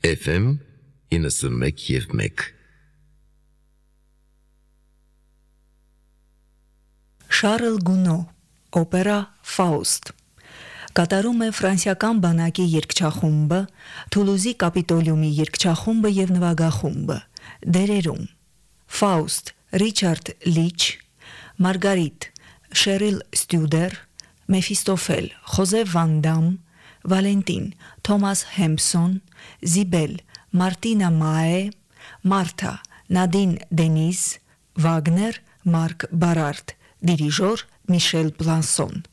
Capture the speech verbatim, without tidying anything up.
Էֆ էմ իննսունմեկ և մեկ Շարլ Գունո, օպերա Ֆաուստ, կատարում է ֆրանսիական բանակի երգչախումբը, Թուլուզի կապիտոլիումի երգչախումբը և նվագախումբը, դերերում Ֆաուստ Ռիչարդ Լիչ, Մարգարիտ Շերիլ Ստյուդեր, Մեֆիստոֆել Խոզե Վան Դամ, Վալենտին Թոմաս Հեմպսոն, Զիբել Մարտինա Մաե, Մարթա Նադին Դենիզ, Վագներ Մարկ Բարարդ, դիրիժոր Միշել Բլանսոն։